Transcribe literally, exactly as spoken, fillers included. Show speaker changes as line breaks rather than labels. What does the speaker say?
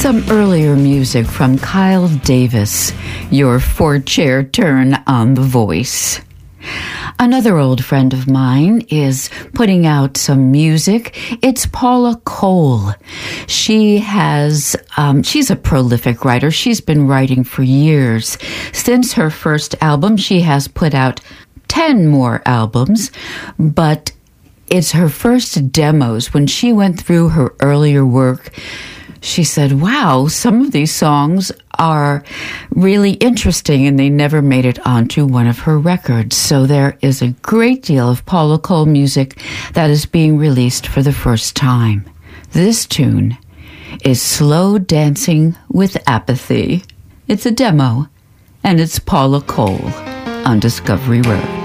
Some earlier music from Kyle Davis, your four-chair turn on The Voice. Another old friend of mine is putting out some music. It's Paula Cole. She has, um, she's a prolific writer. She's been writing for years. Since her first album, she has put out ten more albums, but it's her first demos. When she went through her earlier work, she said, wow, some of these songs are really interesting, and they never made it onto one of her records. So there is a great deal of Paula Cole music that is being released for the first time. This tune is Slow Dancing with Apathy. It's a demo, and it's Paula Cole on Discovery Road.